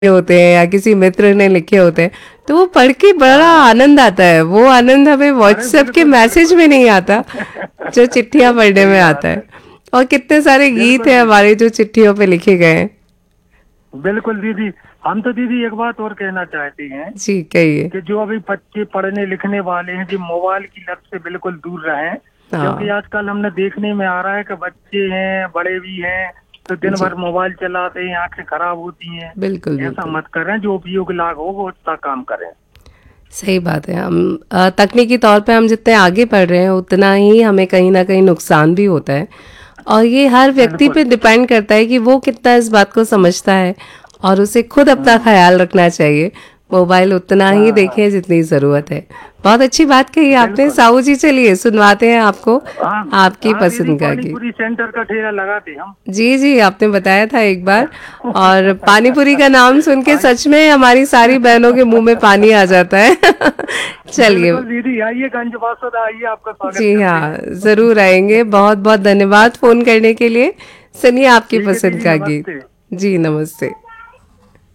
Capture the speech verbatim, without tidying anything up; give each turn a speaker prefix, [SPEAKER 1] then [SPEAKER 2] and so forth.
[SPEAKER 1] होते हैं या किसी मित्र ने लिखे होते हैं, तो वो पढ़ के बड़ा आनंद आता है। वो आनंद हमें
[SPEAKER 2] अरे
[SPEAKER 1] व्हाट्सएप के
[SPEAKER 2] बिल्कुल
[SPEAKER 1] मैसेज
[SPEAKER 2] बिल्कुल।
[SPEAKER 1] में नहीं आता, जो चिट्ठियां पढ़ने में
[SPEAKER 2] सही
[SPEAKER 1] आता
[SPEAKER 2] बात
[SPEAKER 1] है।
[SPEAKER 2] है।
[SPEAKER 1] और कितने सारे गीत
[SPEAKER 2] बिल्कुल
[SPEAKER 1] हैं
[SPEAKER 2] दीदी।
[SPEAKER 1] हमारे जो चिट्ठियों पे लिखे गए हैं।
[SPEAKER 2] बिल्कुल दीदी। हम तो दीदी एक बात और कहना चाहते हैं
[SPEAKER 1] जी कहिए।
[SPEAKER 2] कि जो अभी बच्चे पढ़ने लिखने वाले हैं, जो मोबाइल की लत से बिल्कुल दूर रहें। क्योंकि
[SPEAKER 1] हाँ
[SPEAKER 2] आजकल हमने देखने में आ रहा है कि बच्चे हैं, बड़े भी हैं, तो दिन
[SPEAKER 1] जी
[SPEAKER 2] भर मोबाइल चलाते हैं, आंखें खराब होती हैं।
[SPEAKER 1] बिल्कुल
[SPEAKER 2] ऐसा
[SPEAKER 1] बिल्कुल
[SPEAKER 2] मत करें, जो उपयोग लाभ हो वो उतना काम करें।
[SPEAKER 1] सही बात है। हम अ, तकनीकी तौर पे हम जितने आगे बढ़ रहे हैं उतना ही हमें कहीं ना कहीं नुकसान भी होता है। और ये हर व्यक्ति
[SPEAKER 2] बिल्कुल।
[SPEAKER 1] पे डिपेंड करता है कि वो कितना इस बात को समझता है, और उसे खुद अपना
[SPEAKER 2] हम्म।
[SPEAKER 1] ख्याल रखना चाहिए। मोबाइल उतना ही
[SPEAKER 2] हाँ हाँ।
[SPEAKER 1] देखें जितनी ज़रूरत है। बहुत अच्छी बात कही आपने
[SPEAKER 2] बिल्कुल।
[SPEAKER 1] साहू जी। चलिए सुनवाते हैं आपको
[SPEAKER 2] हाँ।
[SPEAKER 1] आपकी
[SPEAKER 2] हाँ दीदी,
[SPEAKER 1] पसंद का
[SPEAKER 2] पानी
[SPEAKER 1] गीत।
[SPEAKER 2] पूरी सेंटर का ठेला लगाते हम।
[SPEAKER 1] जी जी आपने बताया था एक बार। और पानी पूरी का नाम सुन के
[SPEAKER 2] आई।
[SPEAKER 1] सच में हमारी सारी बहनों के मुंह में पानी आ जाता है। चलिए।
[SPEAKER 2] बिल्कुल दीदी, आइए गंज बासुदा, आइए, आपका स्वागत
[SPEAKER 1] जी
[SPEAKER 2] करते
[SPEAKER 1] हाँ,
[SPEAKER 2] हैं।
[SPEAKER 1] ज़रूर आएंगे। बहुत बहुत धन्यवाद फ़ोन करने के लिए। सुनिए आपकी
[SPEAKER 2] ठीक है
[SPEAKER 1] पसंद
[SPEAKER 2] दीदी,
[SPEAKER 1] का गीत।
[SPEAKER 2] नमस्ते।
[SPEAKER 1] जी नमस्ते।